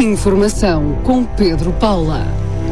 Informação com Pedro Paula.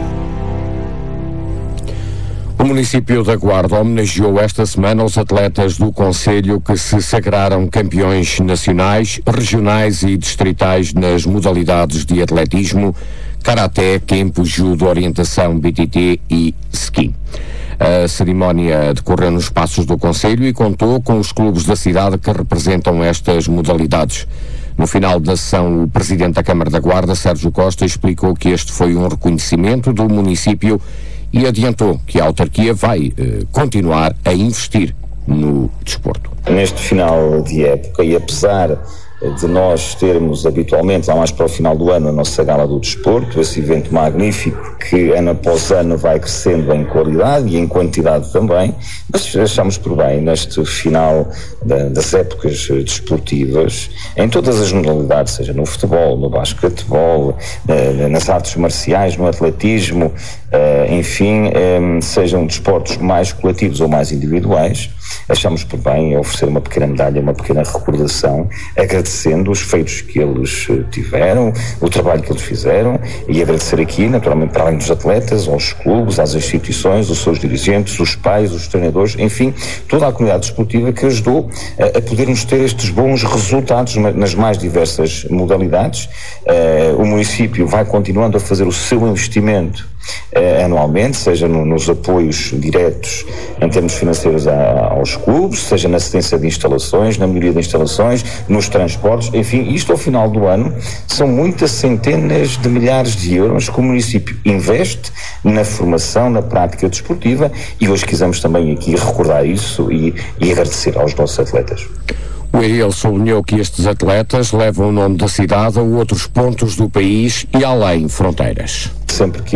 O município da Guarda homenageou esta semana os atletas do concelho que se sagraram campeões nacionais, regionais e distritais nas modalidades de atletismo, karaté, kempo, judo, orientação, BTT e ski. A cerimónia decorreu nos espaços do concelho e contou com os clubes da cidade que representam estas modalidades. No final da sessão, o presidente da Câmara da Guarda, Sérgio Costa, explicou que este foi um reconhecimento do município e adiantou que a autarquia vai continuar a investir no desporto. Neste final de época, e apesar de nós termos habitualmente, lá mais para o final do ano, a nossa Gala do Desporto, esse evento magnífico que ano após ano vai crescendo em qualidade e em quantidade também, mas achamos por bem, neste final das épocas desportivas, em todas as modalidades, seja no futebol, no basquetebol, nas artes marciais, no atletismo, enfim, sejam desportos mais coletivos ou mais individuais, achamos por bem oferecer uma pequena medalha, uma pequena recordação, agradecendo os feitos que eles tiveram, o trabalho que eles fizeram, e agradecer aqui, naturalmente, para além dos atletas, aos clubes, às instituições, os seus dirigentes, os pais, os treinadores, enfim, toda a comunidade desportiva que ajudou a podermos ter estes bons resultados nas mais diversas modalidades. O município vai continuando a fazer o seu investimento anualmente, seja nos apoios diretos em termos financeiros aos clubes, seja na assistência de instalações, na melhoria de instalações, nos transportes, enfim, isto ao final do ano são muitas centenas de milhares de euros que o município investe na formação, na prática desportiva, e hoje quisemos também aqui recordar isso e agradecer aos nossos atletas. O EIL sublinhou que estes atletas levam o nome da cidade a outros pontos do país e além fronteiras. Sempre que